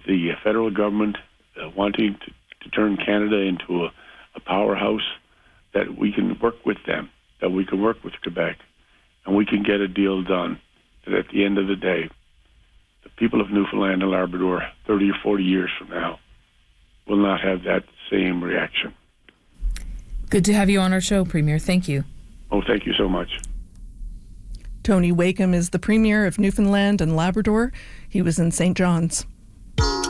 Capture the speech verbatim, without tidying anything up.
the federal government uh, wanting to, to turn Canada into a, a powerhouse, that we can work with them, that we can work with Quebec, and we can get a deal done. That at the end of the day, the people of Newfoundland and Labrador, thirty or forty years from now, will not have that same reaction. Good to have you on our show, Premier. Thank you. Oh, thank you so much. Tony Wakeham is the Premier of Newfoundland and Labrador. He was in Saint John's.